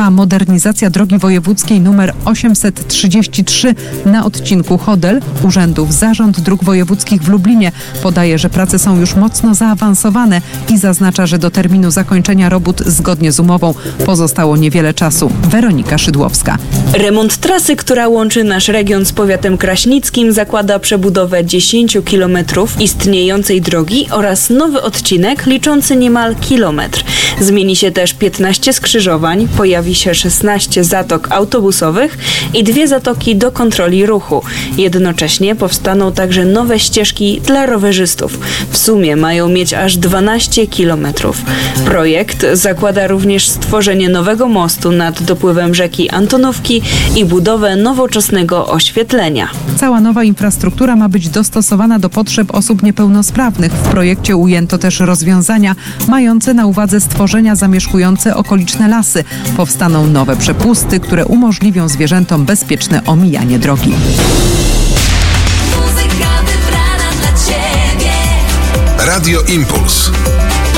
trwa modernizacja drogi wojewódzkiej nr 833 na odcinku Chodel. Urzędów Zarząd Dróg Wojewódzkich w Lublinie podaje, że prace są już mocno zaawansowane i zaznacza, że do terminu zakończenia robót zgodnie z umową pozostało niewiele czasu. Weronika Szydłowska. Remont trasy, która łączy nasz region z powiatem kraśnickim, zakłada przebudowę 10 kilometrów istniejącej drogi oraz nowy odcinek liczący niemal kilometr. Zmieni się też 15 skrzyżowań, pojawi się 16 zatok autobusowych i 2 zatoki do kontroli ruchu. Jednocześnie powstaną także nowe ścieżki dla rowerzystów. W sumie mają mieć aż 12 kilometrów. Projekt zakłada również stworzenie nowego mostu nad dopływem rzeki Antonówki i budowę nowoczesnego oświetlenia. Cała nowa infrastruktura ma być dostosowana do potrzeb osób niepełnosprawnych. W projekcie ujęto też rozwiązania mające na uwadze stworzenia zamieszkujące okoliczne lasy. Powstaną nowe przepusty, które umożliwią zwierzętom bezpieczne omijanie drogi. Radio Impuls.